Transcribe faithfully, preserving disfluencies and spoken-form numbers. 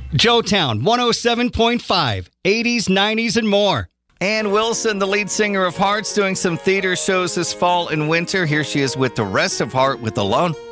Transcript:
Joetown, one oh seven point five, eighties, nineties, and more. Ann Wilson, the lead singer of Hearts, doing some theater shows this fall and winter. Here she is with the rest of Heart with Alone.